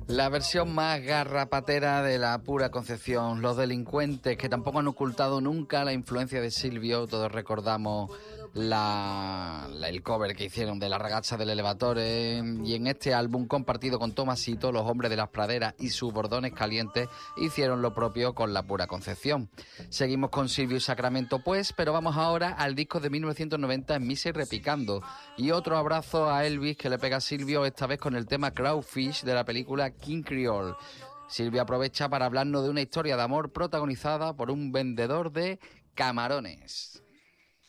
La versión más garrapatera de La Pura Concepción, los delincuentes que tampoco han ocultado nunca la influencia de Silvio. Todos recordamos el cover que hicieron de La Ragazza del Elevatore, y en este álbum compartido con Tomasito, Los Hombres de las Praderas y sus Bordones Calientes hicieron lo propio con La Pura Concepción. Seguimos con Silvio y Sacramento pues, pero vamos ahora al disco de 1990, En Misa y Repicando, y otro abrazo a Elvis que le pega a Silvio, esta vez con el tema Crawfish de la película King Creole. Silvio aprovecha para hablarnos de una historia de amor protagonizada por un vendedor de camarones.